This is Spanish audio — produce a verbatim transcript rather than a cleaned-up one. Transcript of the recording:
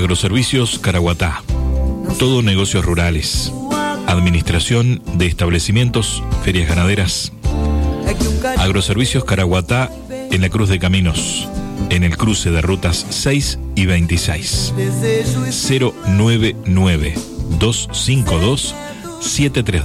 Agroservicios Caraguatá. Todo negocios rurales. Administración de establecimientos, ferias ganaderas. Agroservicios Caraguatá en la Cruz de Caminos, en el cruce de rutas seis y veintiséis. cero nueve nueve, dos cinco dos, siete tres dos.